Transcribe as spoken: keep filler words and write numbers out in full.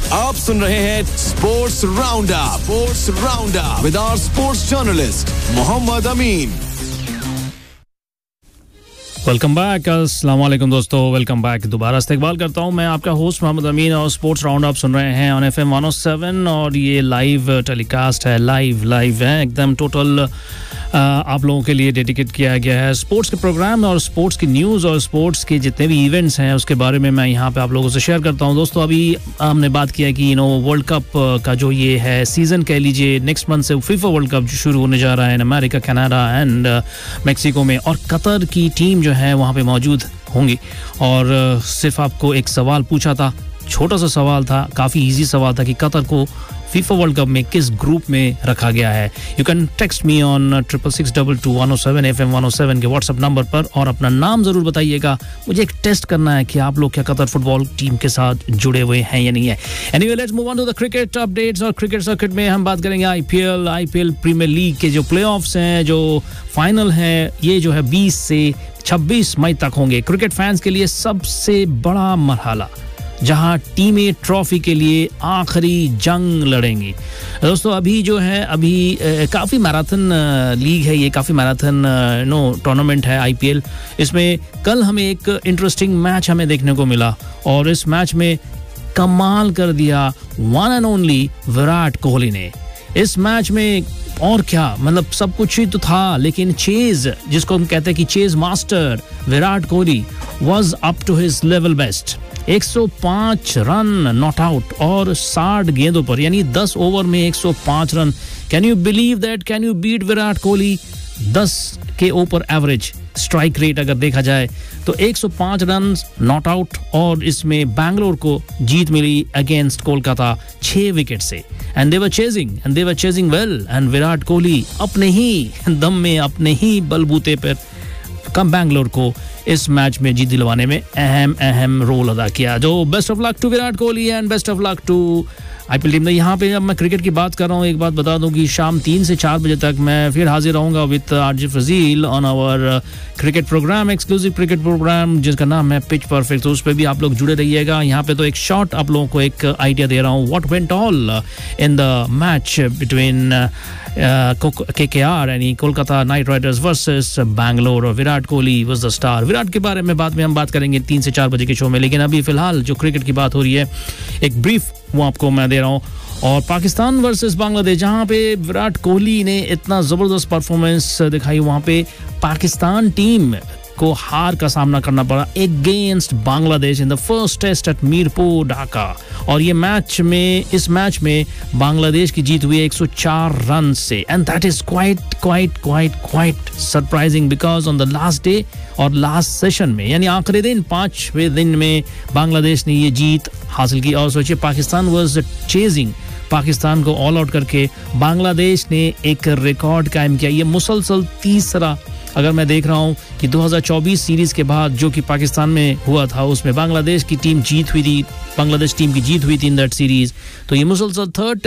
आप सुन रहे हैं sports round up sports round up with our sports journalist Mohammad Amin. Welcome back, अस्सलाम वालेकुम दोस्तों, वेलकम बैक। दोबारा इस्तकबाल करता हूं मैं आपका होस्ट मोहम्मद अमीन और स्पोर्ट्स राउंड अप सुन रहे हैं on F M one O seven और ये लाइव टेलीकास्ट है, लाइव लाइव है एकदम टोटल आप लोगों के लिए डेडिकेट किया गया है। स्पोर्ट्स के प्रोग्राम और स्पोर्ट्स की न्यूज़ और स्पोर्ट्स के जितने भी इवेंट्स हैं उसके बारे में मैं यहाँ पे आप लोगों से शेयर करता हूँ। दोस्तों अभी हमने बात किया कि यू नो वर्ल्ड कप का जो ये है सीज़न कह लीजिए, नेक्स्ट मंथ से फीफा वर्ल्ड कप शुरू होने जा रहा है in America, Canada and Mexico में, और कतर की टीम जो है वहाँ पे मौजूद होंगी। और सिर्फ आपको एक सवाल पूछा था, छोटा सा सवाल था, काफ़ी इजी सवाल था कि कतर को फीफा वर्ल्ड कप में किस ग्रुप में रखा गया है। You can text me on triple six double two one O seven F M one O seven के व्हाट्सएप नंबर पर और अपना नाम ज़रूर बताइएगा। मुझे एक टेस्ट करना है कि आप लोग क्या कतर फुटबॉल टीम के साथ जुड़े हुए हैं या नहीं है। Anyway let's move on to the cricket updates. और क्रिकेट सर्किट में हम बात करेंगे आईपीएल आईपीएल प्रीमियर लीग के जो प्लेऑफ्स हैं, जो फाइनल हैं, ये जो है बीस से छब्बीस मई तक होंगे। क्रिकेट फैंस के लिए सबसे बड़ा मरहला जहां टीमें ट्रॉफी के लिए आखिरी जंग लड़ेंगी। दोस्तों अभी जो है अभी काफ़ी मैराथन लीग है, ये काफ़ी मैराथन नो टूर्नामेंट है आईपीएल। इसमें कल हमें एक इंटरेस्टिंग मैच हमें देखने को मिला और इस मैच में कमाल कर दिया one and only Virat Kohli ने। इस मैच में और क्या, मतलब सब कुछ ही तो था, लेकिन चेज जिसको हम कहते हैं कि chase master Virat Kohli was up to his level best. एक सौ पाँच रन नॉट आउट और साठ गेंदों पर, यानी दस ओवर में एक सौ पाँच run. Can you believe that? Can you beat Virat Kohli? दस के ऊपर एवरेज स्ट्राइक रेट अगर देखा जाए तो एक सौ पाँच रन नॉट आउट, और इसमें बैंगलोर को जीत मिली अगेंस्ट कोलकाता छह विकेट से। And they were chasing and they were chasing well and Virat Kohli अपने ही दम में, अपने ही बलबूते पर कम बैंगलोर को इस मैच में जीत दिलवाने में अहम अहम रोल अदा किया। जो best of luck to Virat Kohli and best of luck to IPL team. यहाँ पे जब मैं क्रिकेट की बात कर रहा हूँ, एक बात बता दूं कि शाम तीन से चार बजे तक मैं फिर हाजिर रहूंगा with RJ Fazil on our cricket programme, exclusive cricket programme जिसका नाम है पिच परफेक्ट। तो उस पर भी आप लोग जुड़े रहिएगा। यहाँ पे तो एक शॉर्ट आप लोगों को एक आइडिया दे रहा हूँ what went all in the match between KKR यानी Kolkata night Riders versus Bangalore, और Virat Kohli was the star. Virat के बारे में बाद में हम बात करेंगे तीन से चार बजे के शो में, लेकिन अभी फिलहाल जो क्रिकेट की बात हो रही है एक ब्रीफ वो आपको मैं दे रहा हूँ। और पाकिस्तान वर्सेस बांग्लादेश, जहाँ पे विराट कोहली ने इतना ज़बरदस्त परफॉर्मेंस दिखाई, वहाँ पे पाकिस्तान टीम को हार का सामना करना पड़ा against Bangladesh in the first test eight Mirpur Dhaka. और ये मैच में इस मैच में बांग्लादेश की जीत हुई है एक सौ चार रन से, and that is quite quite quite quite surprising because on the last day और लास्ट सेशन में, यानी आखिरी दिन पांचवें दिन में बांग्लादेश ने ये जीत हासिल की। और सोचिए पाकिस्तान वाज चेजिंग, पाकिस्तान को ऑल आउट करके बांग्लादेश ने एक रिकॉर्ड कायम किया। ये मुसलसल तीसरा, अगर मैं देख रहा हूं कि दो हज़ार चौबीस सीरीज के बाद जो कि पाकिस्तान में हुआ था उसमें बांग्लादेश की टीम जीत हुई थी, बांग्लादेश टीम की जीत हुई थी इन दैट सीरीज, तो ये मुसलसल थर्ड